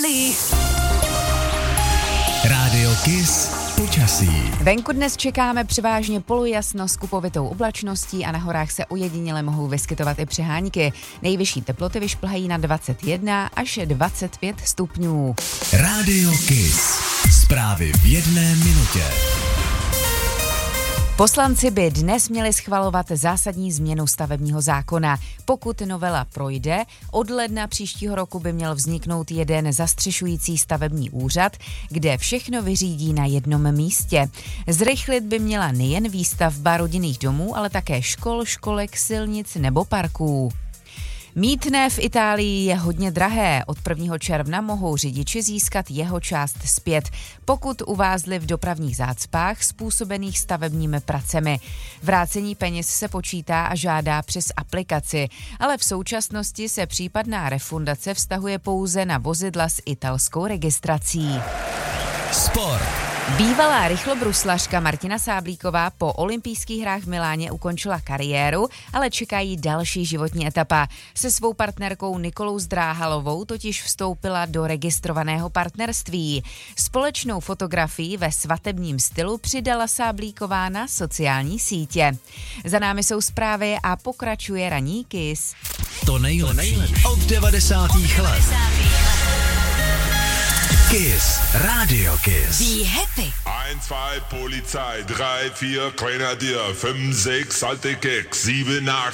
Ali. Rádio Kiss počasí. Venku dnes čekáme převážně polojasno s kupovitou oblačností a na horách se ojediněle mohou vyskytovat i přehánky. Nejvyšší teploty vyšplhají na 21 až 25 stupňů. Rádio Kiss. Zprávy v 1 minutě. Poslanci by dnes měli schvalovat zásadní změnu stavebního zákona. Pokud novela projde, od ledna příštího roku by měl vzniknout jeden zastřešující stavební úřad, kde všechno vyřídí na jednom místě. Zrychlit by měla nejen výstavba rodinných domů, ale také škol, školek, silnic nebo parků. Mýtné v Itálii je hodně drahé. Od 1. června mohou řidiči získat jeho část zpět, pokud uvázli v dopravních zácpách způsobených stavebními pracemi. Vrácení peněz se počítá a žádá přes aplikaci, ale v současnosti se případná refundace vztahuje pouze na vozidla s italskou registrací. Sport. Bývalá rychlobruslařka Martina Sáblíková po olympijských hrách v Miláně ukončila kariéru, ale čekají další životní etapa. Se svou partnerkou Nikolou Zdráhalovou totiž vstoupila do registrovaného partnerství. Společnou fotografii ve svatebním stylu přidala Sáblíková na sociální sítě. Za námi jsou zprávy a pokračuje ranní Kiss. To nejlepší od 90. let. Kiss. Radio Kiss. Be happy. 1, 2, Polizei, 3, 4, Grenadier, 5, 6, alte Keks, 7, 8.